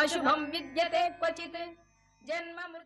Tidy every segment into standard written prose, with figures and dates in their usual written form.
അശുഭം വിദ്യത്തെ ക്വചിത് ജന്മമൃത്യു.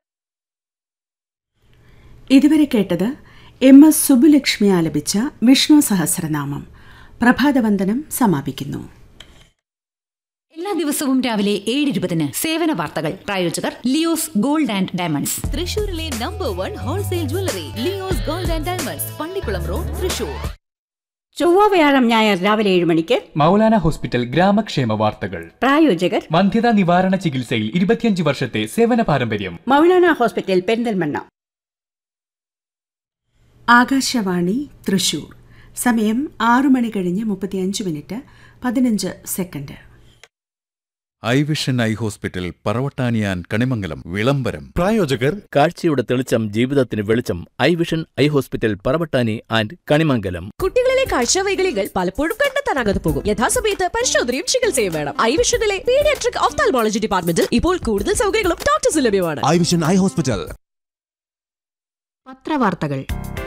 ഇതുവരെ കേട്ടത് MS സുബുലക്ഷ്മി ആലപിച്ച വിഷ്ണു സഹസ്രനാമം. പ്രഭാതവന്ദനം സമാപിക്കുന്നു. എല്ലാ ദിവസവും രാവിലെ 7:20 സേവന വാർത്തകൾ. പ്രായോജകർ ലിയോസ് ഗോൾഡ് ആൻഡ് ഡയമണ്ട്സ്, തൃശൂരിലെ #1 wholesale jewellery Leo's gold and diamonds, Pallikkulam road, Thrissur. ചൊവ്വ വ്യാഴം ഞായർ രാവിലെ 7 മണിക്ക് മൗലാന ഹോസ്പിറ്റൽ ഗ്രാമക്ഷേമ വാർത്തകൾ. പ്രായോജകർ വന്ധ്യതാ നിവാരണ ചികിത്സയിൽ 25 വർഷത്തെ സേവന പാരമ്പര്യം. മൗലാന ഹോസ്പിറ്റൽ പെരിന്തൽമണ്ണ. ആകാശവാണി തൃശൂർ. സമയം 6 മണി കഴിഞ്ഞ് 35 minute 15 second. I vision eye hospital പറവട്ടാനിയാൻ Kanimangalam വിളംബരം. പ്രായോജകർ കാഴ്ചയുടെ തെളിച്ചം ജീവിതത്തിന് വെളിച്ചം. I vision eye hospital Paravattani and Kanimangalam. കുട്ടികളിലെ കാഴ്ചവൈകല്യങ്ങൾ പലപ്പോഴും കണ്ടെത്താനാകാതെ പോകും. യഥാസമയത്ത് പരിശോധനയും ചികിത്സയും വേണം. ഐ വിഷനിലെ പീഡിയാട്രിക് ഓഫ്താൽമോളജി ഡിപ്പാർട്ട്മെന്റിൽ ഇപ്പോൾ കൂടുതൽ സൗകര്യങ്ങളും ഡോക്ടേഴ്സും ലഭ്യമാണ്. I vision eye hospital. പത്രവാർത്തകൾ.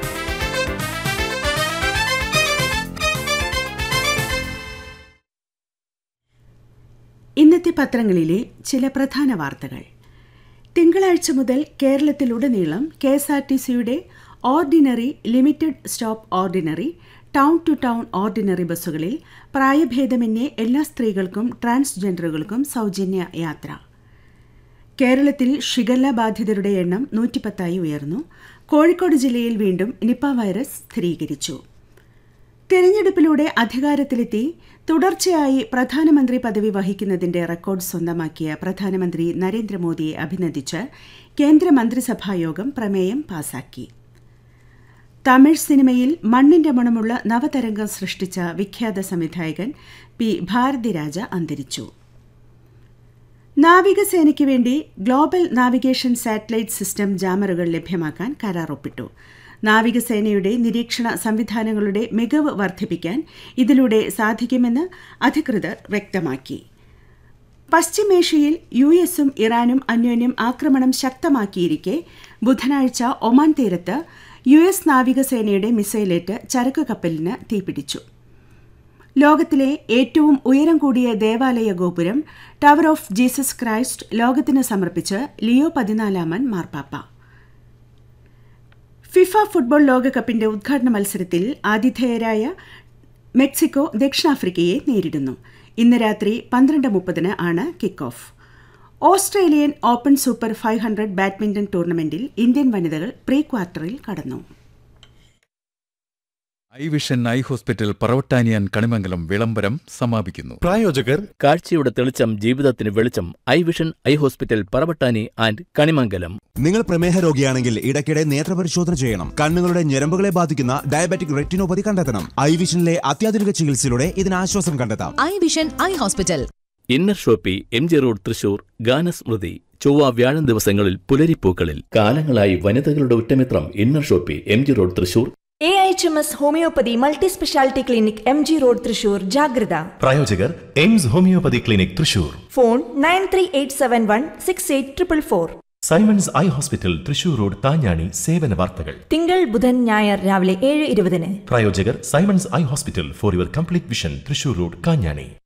ഇന്നത്തെ പത്രങ്ങളിലെ ചില പ്രധാന വാർത്തകൾ. തിങ്കളാഴ്ച മുതൽ കേരളത്തിലുടനീളം KSRTCയുടെ ordinary, limited stop ordinary, town to town ordinary ബസ്സുകളിൽ പ്രായഭേദമന്യേ എല്ലാ സ്ത്രീകൾക്കും ട്രാൻസ്ജെൻഡറുകൾക്കും സൗജന്യ യാത്ര. കേരളത്തിൽ ഷിഗല്ല ബാധിതരുടെ എണ്ണം 110 ഉയർന്നു. കോഴിക്കോട് ജില്ലയിൽ വീണ്ടും നിപ വൈറസ് സ്ഥിരീകരിച്ചു. തെരഞ്ഞെടുപ്പിലൂടെ അധികാരത്തിലെത്തി തുടർച്ചയായി പ്രധാനമന്ത്രി പദവി വഹിക്കുന്നതിന്റെ റെക്കോർഡ് സ്വന്തമാക്കിയ പ്രധാനമന്ത്രി നരേന്ദ്രമോദിയെ അഭിനന്ദിച്ച് കേന്ദ്ര മന്ത്രിസഭായോഗം പ്രമേയം പാസാക്കി. തമിഴ് സിനിമയിൽ മണ്ണിന്റെ മണമുള്ള നവതരംഗം സൃഷ്ടിച്ച വിഖ്യാത സംവിധായകൻ P. ഭാരതിരാജ അന്തരിച്ചു. നാവികസേനയ്ക്ക് വേണ്ടി ഗ്ലോബൽ നാവിഗേഷൻ സാറ്റലൈറ്റ് സിസ്റ്റം ജാമറുകൾ ലഭ്യമാക്കാൻ കരാർ ഒപ്പിട്ടു. നാവികസേനയുടെ നിരീക്ഷണ സംവിധാനങ്ങളുടെ മികവ് വർദ്ധിപ്പിക്കാൻ ഇതിലൂടെ സാധിക്കുമെന്ന് അധികൃതർ വ്യക്തമാക്കി. പശ്ചിമേഷ്യയിൽ US-ഉം ഇറാനും അന്യോന്യം ആക്രമണം ശക്തമാക്കിയിരിക്കെ ബുധനാഴ്ച ഒമാൻ തീരത്ത് US നാവികസേനയുടെ മിസൈലേറ്റ് ചരക്ക് കപ്പലിന് തീപിടിച്ചു. ലോകത്തിലെ ഏറ്റവും ഉയരം കൂടിയ ദേവാലയ ഗോപുരം ടവർ ഓഫ് ജീസസ് ക്രൈസ്റ്റ് ലോകത്തിന് സമർപ്പിച്ച് ലിയോ 14 മാർപ്പാപ്പ. ഫിഫ ഫുട്ബോൾ ലോകകപ്പിന്റെ ഉദ്ഘാടന മത്സരത്തിൽ ആതിഥേയരായ മെക്സിക്കോ ദക്ഷിണാഫ്രിക്കയെ നേരിടുന്നു. ഇന്ന് രാത്രി 12:30 ആണ് kick off. Australian open super 500 badminton ടൂർണമെന്റിൽ ഇന്ത്യൻ വനിതകൾ പ്രീ ക്വാർട്ടറിൽ കടന്നു. I vision eye hospital പറവട്ടാനിയാൻ Kanimangalam വിളംബരം സമാപിക്കുന്നു. പ്രായോജകർ കാഴ്ചയുടെ തെളിച്ചം ജീവിതത്തിന് വെളിച്ചം. I vision eye hospital Paravattani and Kanimangalam. നിങ്ങൾ പ്രമേഹ രോഗിയാണെങ്കിൽ ഇടയ്ക്കിടെ നേത്രപരിശോധന ചെയ്യണം. കണ്ണുകളുടെ ഞരമ്പുകളെ ബാധിക്കുന്ന ഡയബറ്റിക് റെറ്റിനോപ്പതി കണ്ടെത്തണം. ഐ വിഷനിലെ അത്യാധുനിക ചികിത്സയിലൂടെ ഇതിന് ആശ്വാസം കണ്ടെത്താം. I vision eye hospital. Inner Shopee MG road Thrissur. ഗാനസ്മൃതി ചൊവ്വ വ്യാഴം ദിവസങ്ങളിൽ പുലരിപ്പൂക്കളിൽ. കാലങ്ങളായി വനിതകളുടെ ഉറ്റമിത്രം inner Shopee MG road Thrissur. AHMS homeopathy multi speciality clinic MG road Thrissur. ജാഗ്രത. പ്രായോജകർ AIIMS homeopathy clinic Thrissur. Phone 9387168444. Symons eye hospital Thrissur road താഞ്ഞാണി. സേവന വാർത്തകൾ. തിങ്കൾ ബുധൻ ഞായർ രാവിലെ 7:20. പ്രായോജകർ Symons eye hospital for your complete vision Thrissur road Kanjani.